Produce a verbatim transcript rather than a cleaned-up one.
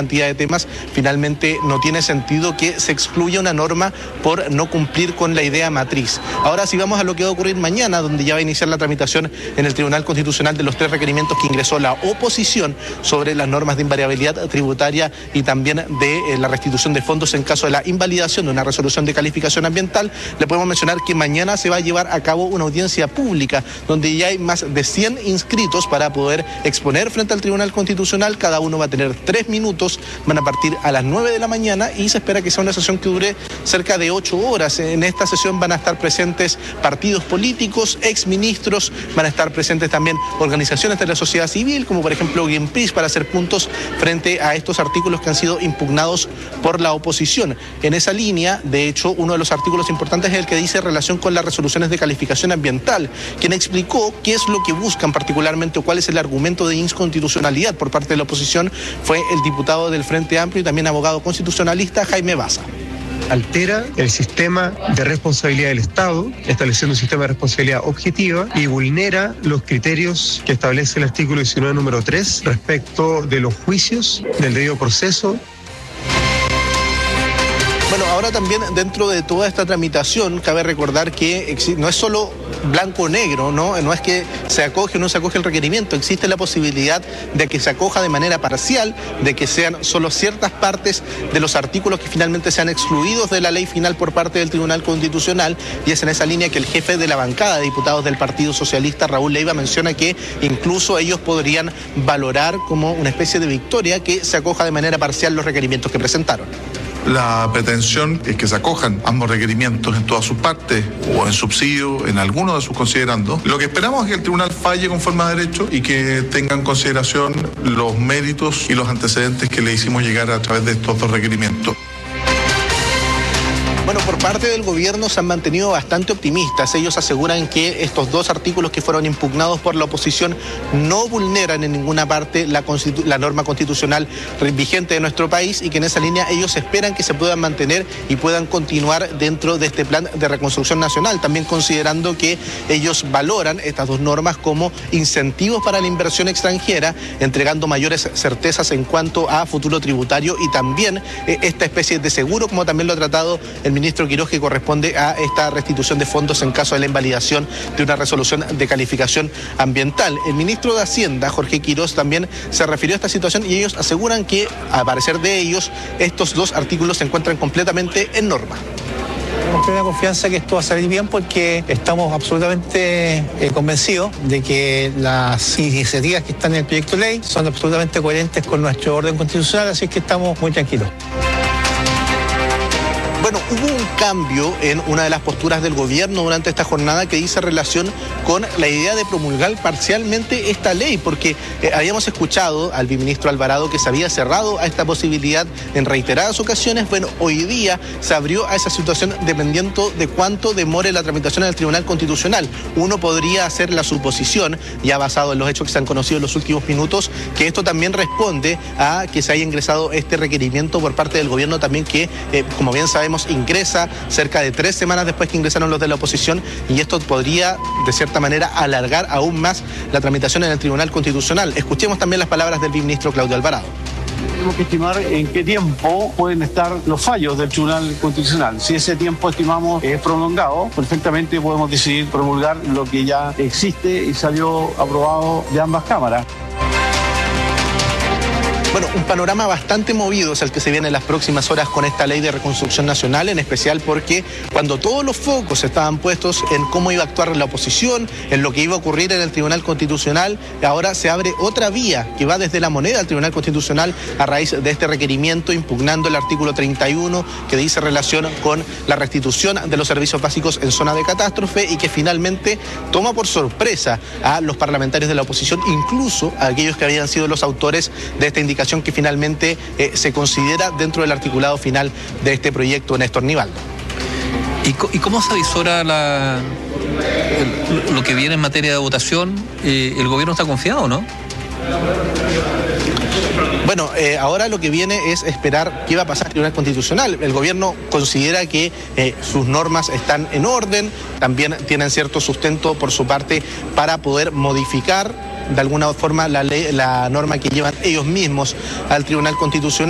cantidad de temas, finalmente no tiene sentido que se excluya una norma por no cumplir con la idea matriz. Ahora, si vamos a lo que va a ocurrir mañana, donde ya va a iniciar la tramitación en el Tribunal Constitucional de los tres requerimientos que ingresó la oposición sobre las normas de invariabilidad tributaria y también de eh, la restitución de fondos en caso de la invalidación de una resolución de calificación ambiental, le podemos mencionar que mañana se va a llevar a cabo una audiencia pública donde ya hay más de cien inscritos para poder exponer frente al Tribunal Constitucional. Cada uno va a tener tres minutos, van a partir a las nueve de la mañana y se espera que sea una sesión que dure cerca de ocho horas. En esta sesión van a estar presentes partidos políticos, exministros, van a estar presentes también organizaciones de la sociedad civil, como por ejemplo Greenpeace, para hacer puntos frente a estos artículos que han sido impugnados por la oposición. En esa línea, de hecho, uno de los artículos importantes es el que dice relación con las resoluciones de calificación ambiental, quien explicó qué es lo que buscan particularmente o cuál es el argumento de inconstitucionalidad por parte de la oposición fue el diputado del Frente Amplio y también abogado constitucionalista Jaime Baza. Altera el sistema de responsabilidad del Estado, estableciendo un sistema de responsabilidad objetiva, y vulnera los criterios que establece el artículo diecinueve número tres respecto de los juicios, del debido proceso. Bueno, ahora también dentro de toda esta tramitación cabe recordar que no es solo blanco o negro, ¿no? No es que se acoge o no se acoge el requerimiento, existe la posibilidad de que se acoja de manera parcial, de que sean solo ciertas partes de los artículos que finalmente sean excluidos de la ley final por parte del Tribunal Constitucional, y es en esa línea que el jefe de la bancada de diputados del Partido Socialista, Raúl Leiva, menciona que incluso ellos podrían valorar como una especie de victoria que se acoja de manera parcial los requerimientos que presentaron. La pretensión es que se acojan ambos requerimientos en todas sus partes o en subsidio, en alguno de sus considerandos. Lo que esperamos es que el tribunal falle conforme a derecho y que tenga en consideración los méritos y los antecedentes que le hicimos llegar a través de estos dos requerimientos. Bueno, por parte del gobierno se han mantenido bastante optimistas. Ellos aseguran que estos dos artículos que fueron impugnados por la oposición no vulneran en ninguna parte la, la norma constitucional vigente de nuestro país y que en esa línea ellos esperan que se puedan mantener y puedan continuar dentro de este plan de reconstrucción nacional, también considerando que ellos valoran estas dos normas como incentivos para la inversión extranjera, entregando mayores certezas en cuanto a futuro tributario y también eh, esta especie de seguro, como también lo ha tratado el ministro Quiroz, que corresponde a esta restitución de fondos en caso de la invalidación de una resolución de calificación ambiental. El ministro de Hacienda, Jorge Quiroz, también se refirió a esta situación y ellos aseguran que, a parecer de ellos, estos dos artículos se encuentran completamente en norma. Tenemos plena confianza que esto va a salir bien porque estamos absolutamente eh, convencidos de que las iniciativas que están en el proyecto de ley son absolutamente coherentes con nuestro orden constitucional, así que estamos muy tranquilos. Bueno, hubo un cambio en una de las posturas del gobierno durante esta jornada que dice relación con la idea de promulgar parcialmente esta ley, porque eh, habíamos escuchado al viceministro Alvarado que se había cerrado a esta posibilidad en reiteradas ocasiones. Bueno, hoy día se abrió a esa situación dependiendo de cuánto demore la tramitación en el Tribunal Constitucional. Uno podría hacer la suposición, ya basado en los hechos que se han conocido en los últimos minutos, que esto también responde a que se haya ingresado este requerimiento por parte del gobierno también que, eh, como bien sabemos, ingresa cerca de tres semanas después que ingresaron los de la oposición, y esto podría de cierta manera alargar aún más la tramitación en el Tribunal Constitucional. Escuchemos también las palabras del viceministro Claudio Alvarado. Tenemos que estimar en qué tiempo pueden estar los fallos del Tribunal Constitucional. Si ese tiempo estimamos es prolongado, perfectamente podemos decidir promulgar lo que ya existe y salió aprobado de ambas cámaras. Bueno, un panorama bastante movido es el que se viene en las próximas horas con esta ley de reconstrucción nacional, en especial porque cuando todos los focos estaban puestos en cómo iba a actuar la oposición, en lo que iba a ocurrir en el Tribunal Constitucional, ahora se abre otra vía que va desde la moneda al Tribunal Constitucional a raíz de este requerimiento impugnando el artículo treinta y uno que dice relación con la restitución de los servicios básicos en zona de catástrofe y que finalmente toma por sorpresa a los parlamentarios de la oposición, incluso a aquellos que habían sido los autores de esta indicación que finalmente eh, se considera dentro del articulado final de este proyecto, Néstor Nivaldo. ¿Y, y cómo se avisora la, el, lo que viene en materia de votación? Eh, ¿El gobierno está confiado o no? Bueno, eh, ahora lo que viene es esperar qué va a pasar en el Tribunal Constitucional. El gobierno considera que eh, sus normas están en orden, también tienen cierto sustento por su parte para poder modificar de alguna forma la ley, la norma que llevan ellos mismos al Tribunal Constitucional.